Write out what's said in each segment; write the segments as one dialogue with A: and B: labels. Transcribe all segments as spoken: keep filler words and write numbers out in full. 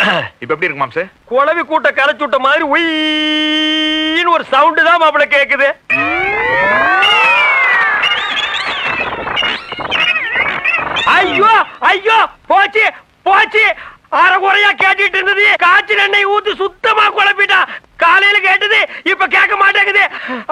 A: இப்ப எப்படி இருக்கு மாம்சே?
B: குளவி கூட்ட கரைச்சுட்ட மாதிரி உயின்னு ஒரு சவுண்ட் தான் மாப்பிள கேக்குது. ஐயோ ஐயோ போச்சு போச்சு. அரைகுறையா கேட்டுட்டு இருந்தது, காய்ச்சல் எண்ணெய் ஊத்து சுத்தமா குழப்பிட்டா. காலையில கேட்டது இப்ப கேட்க மாட்டேங்குது.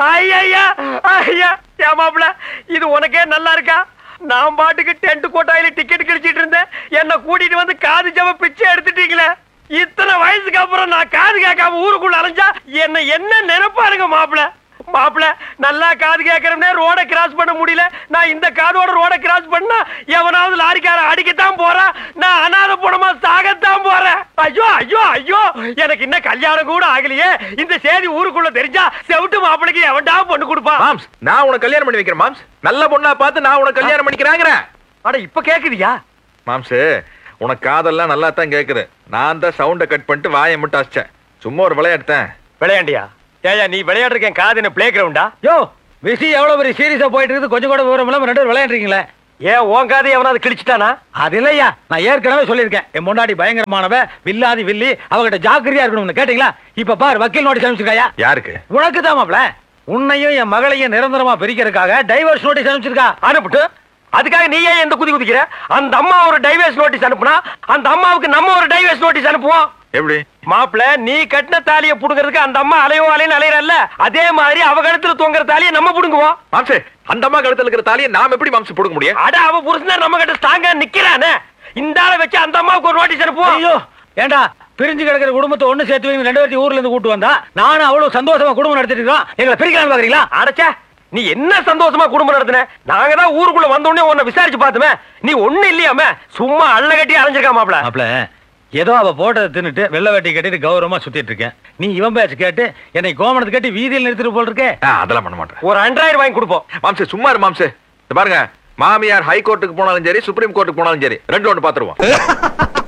B: ஐயா ஐயா ஏ மாப்பிள, இது உனக்கே நல்லா இருக்கா? நான் பாட்டுக்கு டென்ட் கோட்டாயில டிக்கெட் கிழிச்சிட்டு இருந்தேன், என்ன கூட்டிட்டு வந்து காது ஜவ பிச்சை எடுத்துட்டீங்களே. இத்தனை வயசுக்கு அப்புறம் நான் காது கேட்காம ஊருக்குள்ள அலைஞ்சா என்ன என்ன நினைப்பாருங்க மாப்பிள? மாப்பிள நல்லா காது கேட்கறே ரோட கிராஸ் பண்ண முடியல. நான் இந்த காதோட ரோட கிராஸ் பண்ணா எவனாவது லாரிக்கார அடிக்கத்தான் போறேன். நான் அனாதை போனமா சாகத்தான் போறேன். ஐயோ ஐயோ ஐயோ, எனக்கு இன்னும் கல்யாணம் கூட ஆகலையே. இந்த செய்தி ஊருக்குள்ள தெரிஞ்சா செவிட்டு மாப்பிளைக்கு எவன்டா பொண்ணு கொடுப்பான்?
A: மாம்ஸ், நான் உனக்கு கல்யாணம் பண்ணி வைக்கிறேன் மாம்ஸ். நல்ல பொண்ணா பார்த்து நான் உனக்கு கல்யாணம் பண்ணிக்கிறாங்க.
B: அட இப்ப கேக்குதியா?
A: மாம்ஸ், உனக்கு காதெல்லாம் நல்லா தான் கேக்குது. நான் தான் சவுண்ட கட் பண்ணிட்டு வாயை மட்டும் அடிச்சேன். சும்மா ஒரு விளையாடுத்தேன்.
B: விளையாண்டியா? ஏயா நீ விளையாடுறேன் காது என்ன பிளே கிரவுண்டா?
C: யோ விஷயம் எவ்வளவு பெரிய சீரியஸா போயிட்டு இருக்குது, கொஞ்சம் கூட விவரம் இல்லாம ரெண்டு பேரும் விளையாடுறீங்களே.
B: ஏன் உன் காது எவனாவது கிழிச்சிட்டானா?
C: அது இல்லையா, நான் ஏற்கனவே சொல்லியிருக்கேன், என் முன்னாடி பயங்கரமானவ வில்லாதி வில்லி, அவகிட்ட ஜாக்கிரதையா இருக்கணும்னு. கேட்டீங்களா? இப்ப பாரு வக்கீல் நோட்டீஸ் அனுப்பிச்சிருக்காயா.
A: யாருக்கு?
C: உனக்கு தான் மாப்ள. உன்னையும் என் மகளையும் நிரந்தரமா பிரிக்கிறதுக்காக டைவர்ஸ் நோட்டீஸ் அனுப்பிச்சிருக்கா.
B: அனுப்பிட்டு அதுக்காக நீ ஏன் எந்த குதி குதிக்கிற? அந்த அம்மா ஒரு டைவர்ஸ் நோட்டீஸ் அனுப்புனா அந்த அம்மாவுக்கு நம்ம ஒரு டைவர்ஸ் நோட்டீஸ் அனுப்புவோம்.
A: எப்படி
B: மாப்பிள, நீ கட்டின தாலியை புடுங்கிறதுக்கு அந்த அம்மா அலையோ அலைன்னு அலையறல்ல, அதே மாதிரி அவ கழுத்துல தொங்குற தாலியை நம்ம புடுங்குவோம்.
A: மாம்சே, அந்த அம்மா கழுத்துல இருக்கிற தாலியை நாம எப்படி மாம்சே புடுங்க முடியும்?
B: அட அவ புருஷன் நம்ம கிட்ட ஸ்ட்ராங்கா நிக்கிறானே, இந்த ஆளை வச்சு அந்த அம்மாவுக்கு ஒரு நோட்டீஸ் அனுப்புவோம்.
C: ஐயோ ஏண்டா, பிரிஞ்சு கிடக்கிற குடும்பத்தை ஒண்ணு சேர்த்து வைங்க. ரெண்டு பேர்த்தையும் ஊர்ல இருந்து கூட்டு வந்தா நானும் அவ்வளவு சந்தோஷமா குடும்பம் நடத்திட்டு இருக்கோம். எங்களை பிரிக்கலாம்னு பாக்குறீங்களா?
B: அடச்சா, நீ என்ன சந்தோஷமா குடும்பம் நடத்தின? நாங்க தான் ஊருக்குள்ள வந்தோடனே உன்னை விசாரிச்சு பார்த்துமே, நீ ஒண்ணு இல்லையாம சும்மா அள்ள கட்டி அரைஞ்சிருக்கா மாப்ள.
C: மாப்ள, ஏதோ அவ போட்டதை தின்னுட்டு வெள்ளை வேட்டி கட்டிட்டு கௌரவமா சுத்திட்டு இருக்கேன். நீ இவன் பேச்சு கேட்டு என்னை கோமணத்தை கட்டி வீதியில் நிறுத்திட்டு போல் இருக்கே.
A: அதெல்லாம் பண்ண மாட்டேன்.
B: ஒரு அண்டாயிரம் வாங்கி கொடுப்போம்.
A: மாம்சே சும்மா இரு மாம்சே. பாருங்க, மாமியார் ஹை கோர்ட்டுக்கு போனாலும் சரி, சுப்ரீம் கோர்ட்டுக்கு போனாலும் சரி, ரெண்டு ஒன்று பாத்துருவோம்.